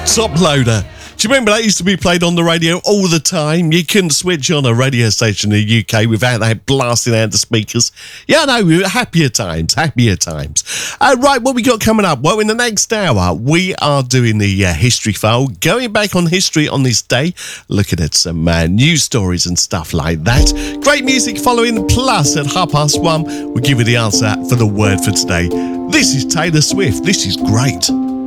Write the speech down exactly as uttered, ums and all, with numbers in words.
Top Loader. Do you remember that used to be played on the radio all the time? You couldn't switch on a radio station in the U K without that blasting out the speakers. Yeah, no, happier times, happier times. Uh, right, what we got coming up? Well, in the next hour, we are doing the uh, history file, going back on history on this day, looking at some uh, news stories and stuff like that. Great music following, plus at half past one, we'll give you the answer for the word for today. This is Taylor Swift. This is great.